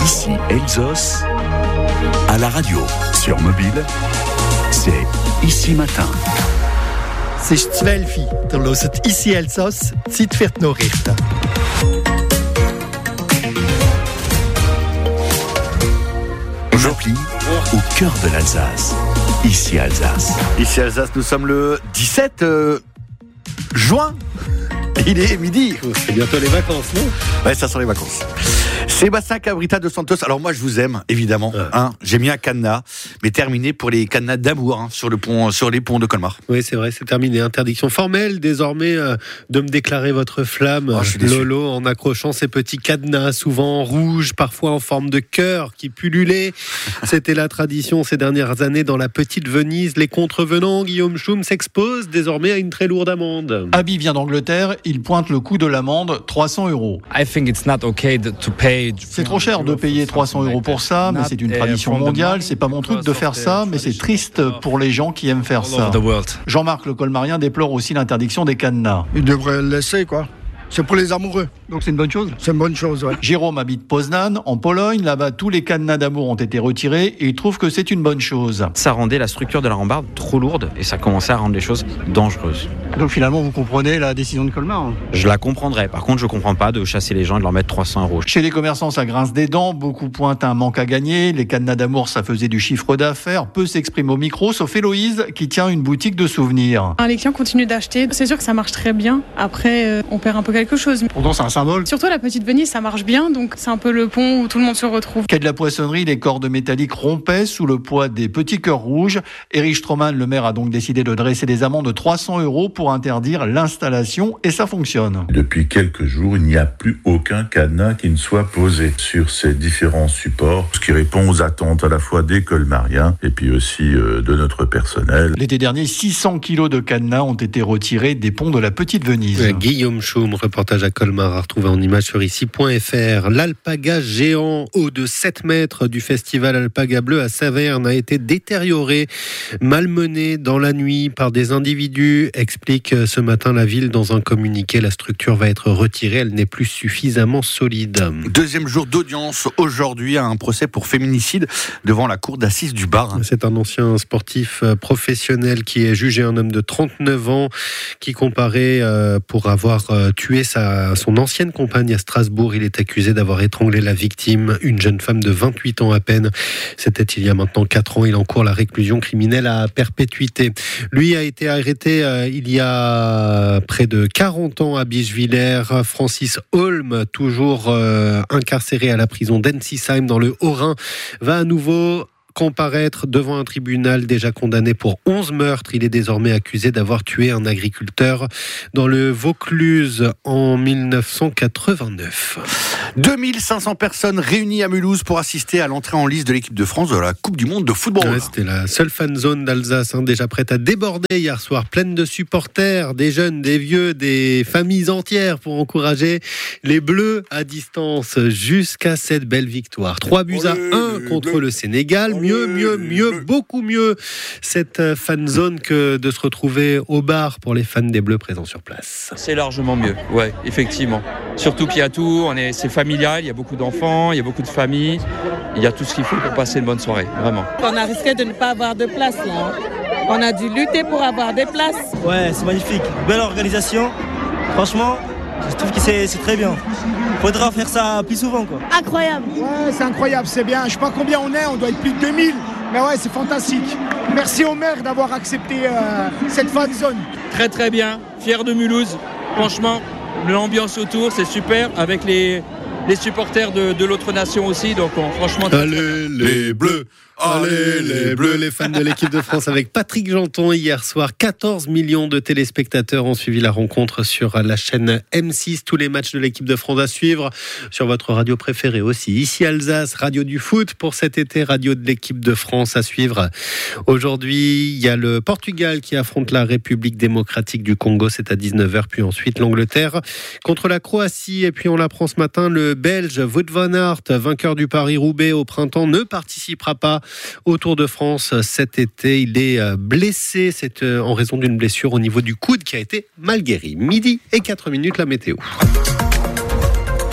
Ici Elsos, à la radio, sur mobile, c'est Ici Matin. C'est 12 Uhr. Ihr hört «Ici Elsass», Zeit für die Nachrichten. Aujourd'hui, au cœur de l'Alsace. Ici Alsace. Ici Alsace, nous sommes le 17 juin. Il est midi. C'est bientôt les vacances, non ? Ouais, ça sent les vacances. Sébastien Cabrita de Santos. Alors moi, je vous aime, évidemment. J'ai mis un cadenas, mais terminé pour les cadenas d'amour sur les ponts de Colmar. Oui, c'est vrai, c'est terminé. Interdiction formelle, désormais, de me déclarer votre flamme, Lolo, en accrochant ces petits cadenas, souvent rouges, parfois en forme de cœur, qui pullulaient. C'était la tradition ces dernières années dans la petite Venise. Les contrevenants, Guillaume Schum, s'exposent désormais à une très lourde amende. Abi vient d'Angleterre, il pointe le coût de l'amende, 300 €. C'est trop cher de payer 300 € pour ça, mais c'est une tradition mondiale. C'est pas mon truc de faire ça, mais c'est triste pour les gens qui aiment faire ça. Jean-Marc le Colmarien déplore aussi l'interdiction des cadenas. Il devrait le laisser, quoi. C'est pour les amoureux. Donc c'est une bonne chose ? C'est une bonne chose, ouais. Jérôme habite Poznan, en Pologne. Là-bas, tous les cadenas d'amour ont été retirés et il trouve que c'est une bonne chose. Ça rendait la structure de la rambarde trop lourde et ça commençait à rendre les choses dangereuses. Donc finalement, vous comprenez la décision de Colmar ? Je la comprendrais. Par contre, je comprends pas de chasser les gens et de leur mettre 300 €. Chez les commerçants, ça grince des dents. Beaucoup pointent un manque à gagner. Les cadenas d'amour, ça faisait du chiffre d'affaires. Peu s'expriment au micro, sauf Héloïse, qui tient une boutique de souvenirs. Les clients continuent d'acheter. C'est sûr que ça marche très bien. Après, on perd un peu quelque chose. Pourtant, c'est un symbole. Surtout la petite Venise, ça marche bien. Donc, c'est un peu le pont où tout le monde se retrouve. Quai de la Poissonnerie, les cordes métalliques rompaient sous le poids des petits cœurs rouges. Éric Stroman, le maire, a donc décidé de dresser des amendes de 300 € pour interdire l'installation. Et ça fonctionne. Depuis quelques jours, il n'y a plus aucun cadenas qui ne soit posé sur ces différents supports, ce qui répond aux attentes à la fois des colmariens et puis aussi de notre personnel. L'été dernier, 600 kilos de cadenas ont été retirés des ponts de la petite Venise. Guillaume Schum, reportage à Colmar, à retrouver en image sur ici.fr. L'alpaga géant, haut de 7 mètres du festival Alpaga Bleu à Saverne, a été détérioré, malmené dans la nuit par des individus, explique ce matin la ville dans un communiqué. La structure va être retirée, elle n'est plus suffisamment solide. Deuxième jour d'audience aujourd'hui à un procès pour féminicide devant la cour d'assises du Var. C'est un ancien sportif professionnel qui est jugé, un homme de 39 ans qui comparait pour avoir tué son ancienne compagne à Strasbourg. Il est accusé d'avoir étranglé la victime, une jeune femme de 28 ans à peine. C'était il y a maintenant 4 ans. Il encourt la réclusion criminelle à perpétuité. Lui a été arrêté il y a près de 40 ans à Bischwiller. Francis Holm, toujours incarcéré à la prison d'Ensisheim dans le Haut-Rhin, va à nouveau comparaître devant un tribunal déjà condamné pour 11 meurtres. Il est désormais accusé d'avoir tué un agriculteur dans le Vaucluse en 1989. 2500 personnes réunies à Mulhouse pour assister à l'entrée en lice de l'équipe de France de la Coupe du Monde de football. Ouais, c'était la seule fan zone d'Alsace, déjà prête à déborder hier soir, pleine de supporters, des jeunes, des vieux, des familles entières pour encourager les Bleus à distance jusqu'à cette belle victoire. 3-1 contre le Sénégal. Mieux, beaucoup mieux cette fan zone que de se retrouver au bar pour les fans des Bleus présents sur place. C'est largement mieux, ouais, effectivement. Surtout qu'il y a tout, c'est familial, il y a beaucoup d'enfants, il y a beaucoup de familles, il y a tout ce qu'il faut pour passer une bonne soirée, vraiment. On a risqué de ne pas avoir de place là. On a dû lutter pour avoir des places. Ouais, c'est magnifique, belle organisation. Franchement, je trouve que c'est très bien. Faudra faire ça plus souvent, quoi. Incroyable. Ouais, c'est incroyable, c'est bien. Je sais pas combien on doit être plus de 2000. Mais ouais, c'est fantastique. Merci au maire d'avoir accepté cette fan zone. Très très bien, fier de Mulhouse. Franchement, l'ambiance autour, c'est super. Avec les supporters de l'autre nation aussi. Donc franchement... Allez les Bleus, allez les Bleus, les fans de l'équipe de France avec Patrick Janton hier soir. 14 millions de téléspectateurs ont suivi la rencontre sur la chaîne M6. Tous les matchs de l'équipe de France à suivre sur votre radio préférée aussi. Ici Alsace, radio du foot pour cet été, radio de l'équipe de France à suivre. Aujourd'hui, il y a le Portugal qui affronte la République démocratique du Congo. C'est à 19h. Puis ensuite l'Angleterre contre la Croatie. Et puis on l'apprend ce matin, le Belge Wout van Aert, vainqueur du Paris-Roubaix au printemps, ne participera pas au Tour de France cet été. Il est blessé, c'est en raison d'une blessure au niveau du coude qui a été mal guérie. 12h04, la météo.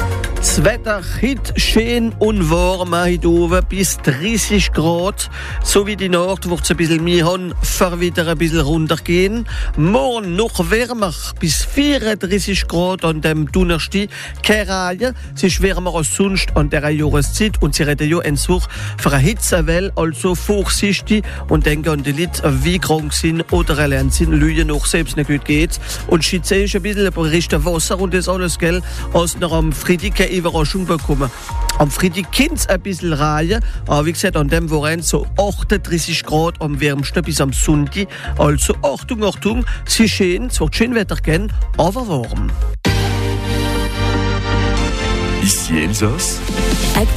Das Wetter heute schön und warm, heute oben bis 30 Grad. So wie die Nacht wird es ein bisschen mehr haben, wieder ein bisschen runtergehen. Morgen noch wärmer, bis 34 Grad an dem Donnerstag. Keine Reihe, es ist wärmer als sonst an dieser Jahreszeit und sie reden ja einen Such für eine Hitzewelle, also vorsichtig und denken an die Leute, wie krank sind oder erlernt sind, Lügen noch selbst nicht gut geht. Und schütze ist ein bisschen berichten Wasser und das alles, gell, als noch am Freitag keine Überraschung bekommen. Am Freitag kann es ein bisschen reihen, aber wie gesagt, an dem Wochenende so 38 Grad am wärmsten bis am Sonntag. Also Achtung, Achtung, es ist schön, es wird schön Wetter gehen, aber warm. Ici Elsass.